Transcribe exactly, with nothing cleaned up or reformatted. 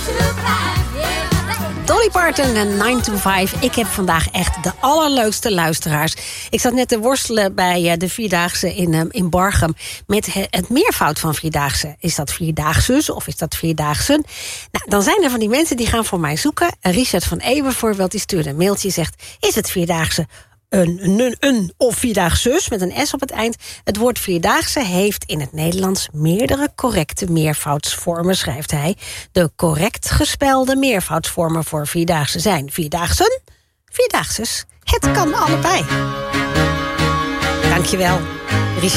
Dolly Parton en nine to five. Ik heb vandaag echt de allerleukste luisteraars. Ik zat net te worstelen bij de Vierdaagse in, in Barchem met het meervoud van Vierdaagse. Is dat Vierdaagses of is dat Vierdaagsen? Nou, dan zijn er van die mensen die gaan voor mij zoeken. Richard van Eeuwen bijvoorbeeld, die stuurde een mailtje, zegt: is het Vierdaagse een, een, een of Vierdaagses met een S op het eind? Het woord Vierdaagse heeft in het Nederlands meerdere correcte meervoudsvormen, schrijft hij. De correct gespelde meervoudsvormen voor Vierdaagse zijn Vierdaagsen, Vierdaagses. Het kan allebei. Dankjewel, Richard.